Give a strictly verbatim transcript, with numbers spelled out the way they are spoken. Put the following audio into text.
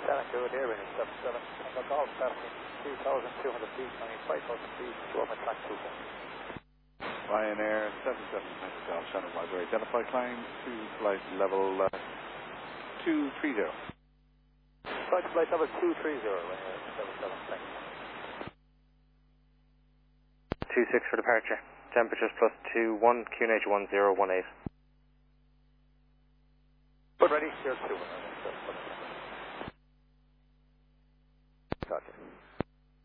Sound good, air rating seven seven. On the golf passing two thousand two hundred feet, running five thousand feet, slow on track two four. Ryanair seven seven, nice golf, Shannon Wiser. Identify climb to flight level uh, two three zero. Flight to flight level two three zero, Ryanair seven seven, thanks. two six for departure. Temperatures plus two one, Q N H one zero one eight. Good, ready, zero two.